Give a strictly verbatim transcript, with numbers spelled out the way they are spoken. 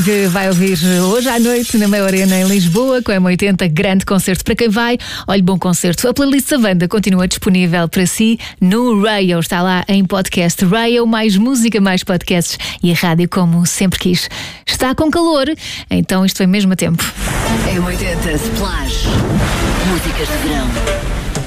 que vai ouvir hoje à noite na Meia Arena em Lisboa, com a M oitenta, grande concerto para quem vai. Olha, bom concerto. A playlist da banda continua disponível para si no Rayo. Está lá em podcast. Rayo, mais música, mais podcasts e a rádio como sempre quis. Está com calor, então isto foi mesmo a tempo. M oitenta Splash. Músicas de verão.